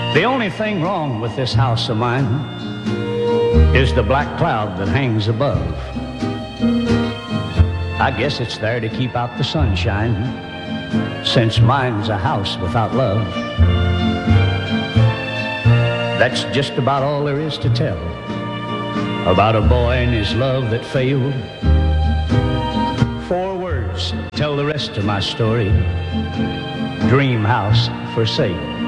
The only thing wrong with this house of mine is the black cloud that hangs above. I guess it's there to keep out the sunshine, since mine's a house without love. That's just about all there is to tell about a boy and his love that failed. 4 words tell the rest of my story: dream house for sale.